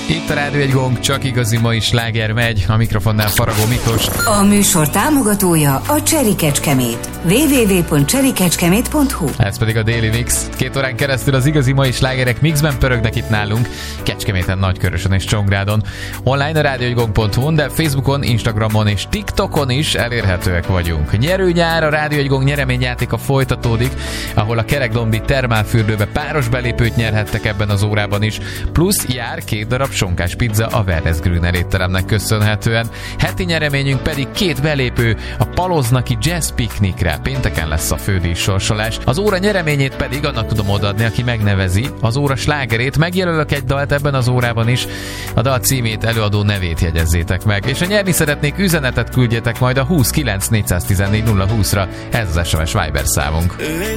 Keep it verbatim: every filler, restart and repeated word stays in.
Itt a Rádió egy Gong, csak igazi mai sláger megy, a mikrofonnál Faragó Miklós. A műsor támogatója a Cherry Kecskemét. double-u double-u double-u pont cherry kecskemét pont hu. Ez pedig a Daily Mix. Két órán keresztül az igazi mai slágerek mixben pörögnek itt nálunk, Kecskeméten, Nagykörösön és Csongrádon. Online a rádió egy gong pont hu, de Facebookon, Instagramon és TikTokon is elérhetőek vagyunk. Nyerő nyár, a Rádió egy Gong nyereményjátéka folytatódik, ahol a Kerekdombi termálfürdőbe páros belépőt nyerhettek ebben az órában is, plusz jár két darab sonkás pizza a Wernes Grüner étteremnek köszönhetően. Heti nyereményünk pedig két belépő a Paloznaki Jazz Piknikre. Pénteken lesz a fődíj sorsolás. Az óra nyereményét pedig annak tudom odaadni, aki megnevezi az óra slágerét. Megjelölök egy dalt ebben az órában is. A dal címét, előadó nevét jegyezzétek meg. És ha nyerni szeretnék, üzenetet küldjetek majd a húsz kilenc négyszáztizennégy nulla húszra. Ez az es em es Viber számunk. Ő egy